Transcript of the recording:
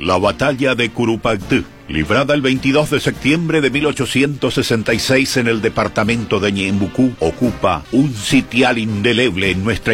La batalla de Curupaytí, librada el 22 de septiembre de 1866 en el departamento de Ñeembucú, ocupa un sitial indeleble en nuestra